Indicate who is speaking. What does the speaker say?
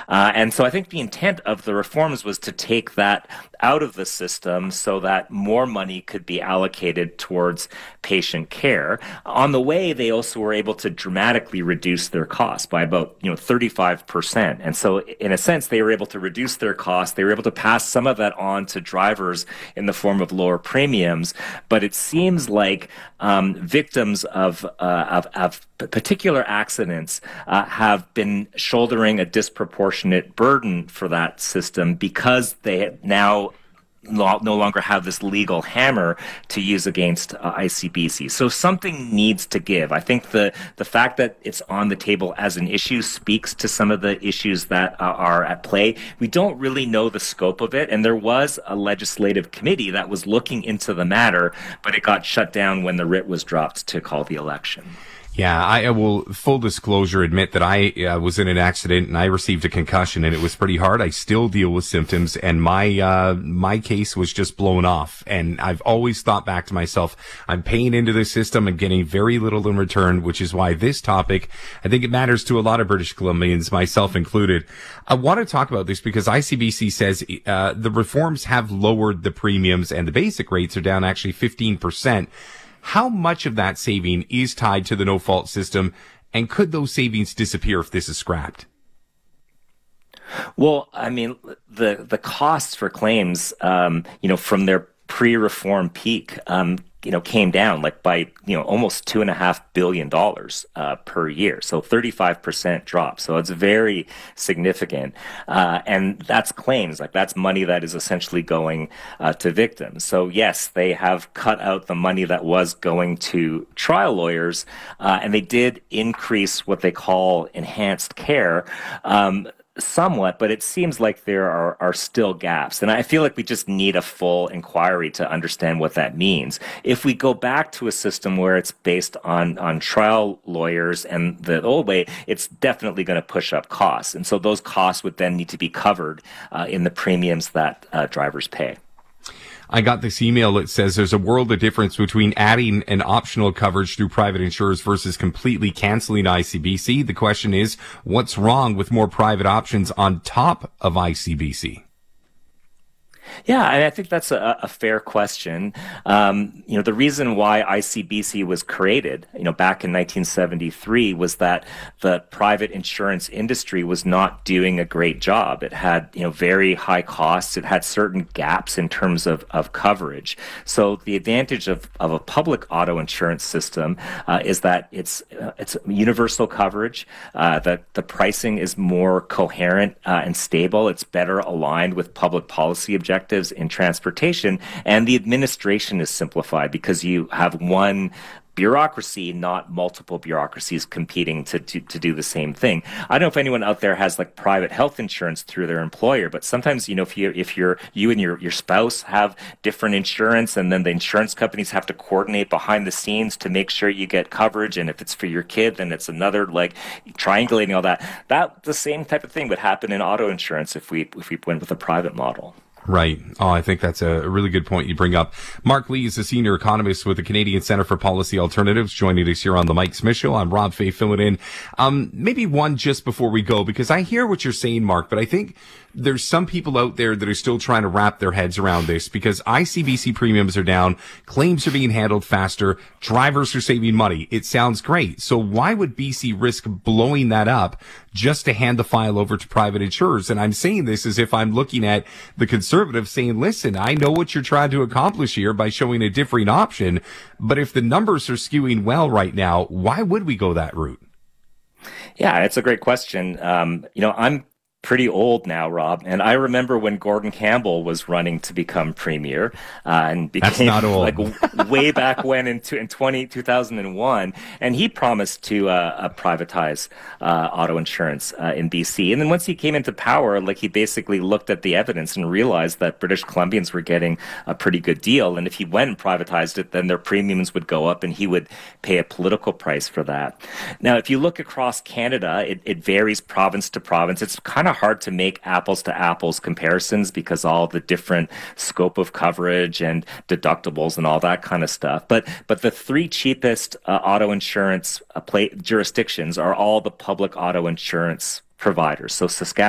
Speaker 1: And so I think the intent of the reforms was to take that out of the system so that more money could be allocated towards patient care. On the way, they also were able to dramatically reduce their costs by about 35%. And so in a sense, they were able to reduce their costs. They were able to pass some of that on to drivers in the form of lower premiums. But it seems like victims of particular accidents have been shouldering a disproportionate burden for that system because they now no longer have this legal hammer to use against ICBC. So something needs to give. I think the fact that it's on the table as an issue speaks to some of the issues that are at play. We don't really know the scope of it, and there was a legislative committee that was looking into the matter, but it got shut down when the writ was dropped to call the election.
Speaker 2: Yeah, I will, full disclosure, admit that I was in an accident and I received a concussion and it was pretty hard. I still deal with symptoms and my case was just blown off. And I've always thought back to myself, I'm paying into the system and getting very little in return, which is why this topic, I think it matters to a lot of British Columbians, myself included. I want to talk about this because ICBC says the reforms have lowered the premiums and the basic rates are down actually 15%. How much of that saving is tied to the no-fault system, and could those savings disappear if this is scrapped?
Speaker 1: Well, I mean, the costs for claims, from their pre-reform peak, came down like by, almost $2.5 billion per year. So 35% drop. So it's very significant. And that's claims, like that's money that is essentially going to victims. So yes, they have cut out the money that was going to trial lawyers, and they did increase what they call enhanced care. Somewhat, but it seems like there are still gaps. And I feel like we just need a full inquiry to understand what that means. If we go back to a system where it's based on trial lawyers and the old way, it's definitely going to push up costs. And so those costs would then need to be covered in the premiums that drivers pay.
Speaker 2: I got this email that says there's a world of difference between adding an optional coverage through private insurers versus completely canceling ICBC. The question is, what's wrong with more private options on top of ICBC?
Speaker 1: Yeah, and I think that's a fair question. The reason why ICBC was created, back in 1973 was that the private insurance industry was not doing a great job. It had, very high costs. It had certain gaps in terms of coverage. So the advantage of a public auto insurance system is that it's universal coverage, that the pricing is more coherent and stable. It's better aligned with public policy objectives in transportation, and the administration is simplified because you have one bureaucracy, not multiple bureaucracies competing to do the same thing. I don't know if anyone out there has like private health insurance through their employer, but sometimes, if you and your spouse have different insurance, and then the insurance companies have to coordinate behind the scenes to make sure you get coverage. And if it's for your kid, then it's another like triangulating all that. That the same type of thing would happen in auto insurance if we went with a private model.
Speaker 2: Right. Oh, I think that's a really good point you bring up. Mark Lee is a senior economist with the Canadian Centre for Policy Alternatives, joining us here on the Mike Smith Show. I'm Rob Fay filling in. Maybe one just before we go, because I hear what you're saying, Mark, but I think there's some people out there that are still trying to wrap their heads around this, because ICBC premiums are down, claims are being handled faster, drivers are saving money. It sounds great. So why would BC risk blowing that up just to hand the file over to private insurers? And I'm saying this as if I'm looking at the Conservatives saying, listen, I know what you're trying to accomplish here by showing a differing option, but if the numbers are skewing well right now, why would we go that route?
Speaker 1: Yeah, it's a great question. I'm pretty old now, Rob, and I remember when Gordon Campbell was running to become premier, and became
Speaker 2: That's not old.
Speaker 1: like way back when in 2001, and he promised to privatize auto insurance in BC. And then once he came into power, like he basically looked at the evidence and realized that British Columbians were getting a pretty good deal, and if he went and privatized it, then their premiums would go up, and he would pay a political price for that. Now, if you look across Canada, it varies province to province. It's kind of hard to make apples to apples comparisons because all the different scope of coverage and deductibles and all that kind of stuff. But the three cheapest auto insurance jurisdictions are all the public auto insurance providers. So Saskatchewan,